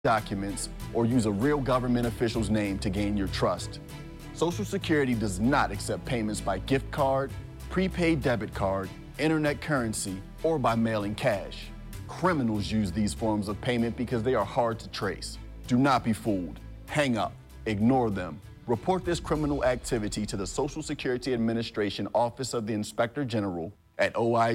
documents or use a real government official's name to gain your trust. Social Security does not accept payments by gift card, prepaid debit card, internet currency, or by mailing cash. Criminals use these forms of payment because they are hard to trace. Do not be fooled. Hang up. Ignore them. Report this criminal activity to the Social Security Administration Office of the Inspector General at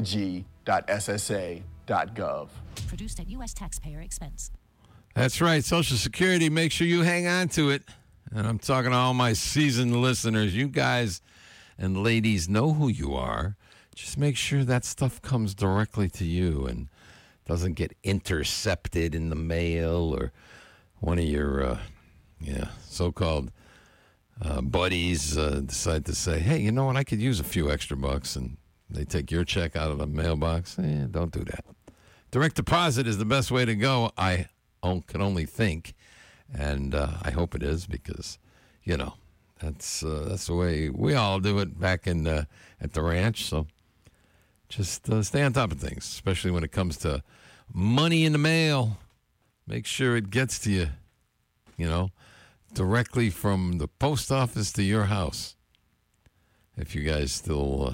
oig.ssa.gov. Produced at U.S. taxpayer expense. That's right. Social Security, make sure you hang on to it. And I'm talking to all my seasoned listeners. You guys and ladies know who you are. Just make sure that stuff comes directly to you and doesn't get intercepted in the mail or one of your so-called buddies decide to say, hey, you know what, I could use a few extra bucks, and they take your check out of the mailbox. Don't do that. Direct deposit is the best way to go, I can only think, and I hope it is because, that's the way we all do it back in at the ranch. So just stay on top of things, especially when it comes to money in the mail. Make sure it gets to you, directly from the post office to your house. If you guys still,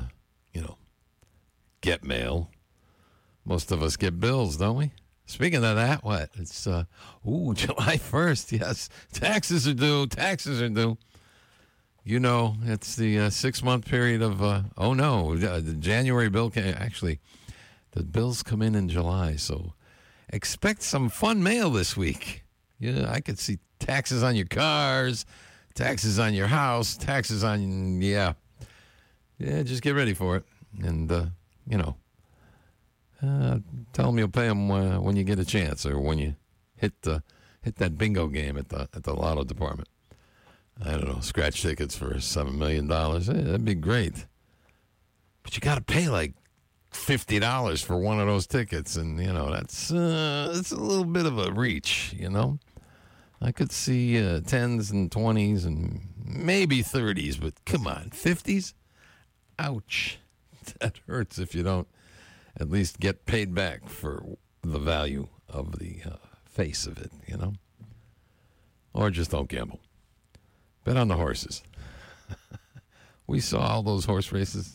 get mail. Most of us get bills, don't we? Speaking of that, what? It's, July 1st, yes. Taxes are due. It's the 6-month period of, the January bill, the bills come in July, so expect some fun mail this week. Yeah, I could see taxes on your cars, taxes on your house, taxes on, just get ready for it. And, tell them you'll pay them when you get a chance or when you hit that bingo game at the lotto department. I don't know, scratch tickets for $7 million. That'd be great. But you got to pay like $50 for one of those tickets, and that's a little bit of a reach. I could see 10s and 20s and maybe 30s, but come on, 50s? Ouch. That hurts if you don't at least get paid back for the value of the face of it, Or just don't gamble. Bet on the horses. We saw all those horse races,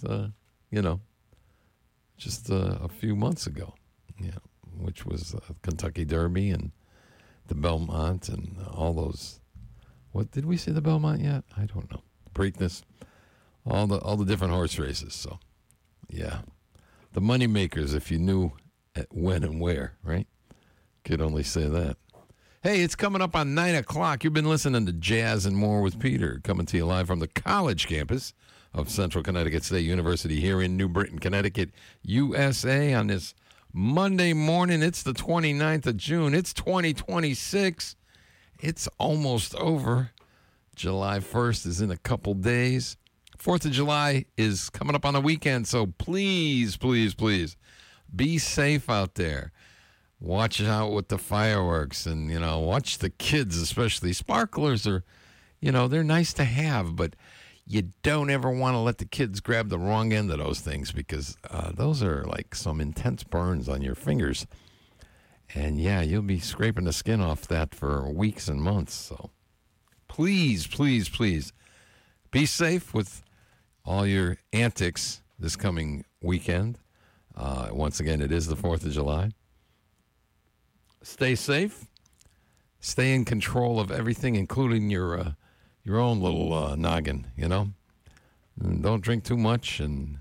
just a few months ago, which was Kentucky Derby and the Belmont and all those. What did we see the Belmont yet? I don't know. Preakness, all the different horse races. So, yeah, the money makers. If you knew when and where, right? Could only say that. Hey, it's coming up on 9 o'clock. You've been listening to Jazz and More with Peter, coming to you live from the college campus of Central Connecticut State University here in New Britain, Connecticut, USA, on this Monday morning. It's the 29th of June. It's 2026. It's almost over. July 1st is in a couple days. 4th of July is coming up on the weekend, so please, please, please be safe out there. Watch out with the fireworks and, watch the kids especially. Sparklers are, they're nice to have, but you don't ever want to let the kids grab the wrong end of those things because those are like some intense burns on your fingers. And, yeah, you'll be scraping the skin off that for weeks and months. So please, please, please be safe with all your antics this coming weekend. Once again, it is the 4th of July. Stay safe. Stay in control of everything, including your own little noggin, And don't drink too much and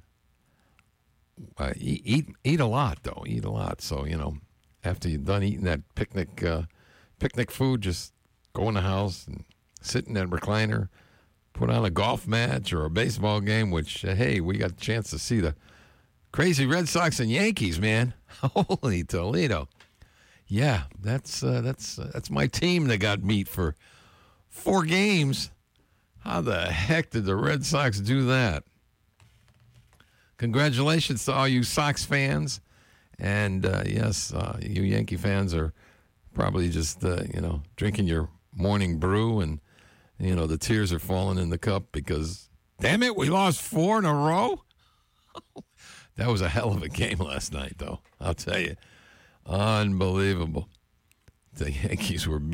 eat a lot, though. Eat a lot. So, after you're done eating that picnic food, just go in the house and sit in that recliner, put on a golf match or a baseball game, which, hey, we got a chance to see the crazy Red Sox and Yankees, man. Holy Toledo. Yeah, that's my team that got meat for 4 games. How the heck did the Red Sox do that? Congratulations to all you Sox fans. And, yes, you Yankee fans are probably just, drinking your morning brew and, the tears are falling in the cup because, damn it, we lost 4 in a row? That was a hell of a game last night, though, I'll tell you. Unbelievable. The Yankees were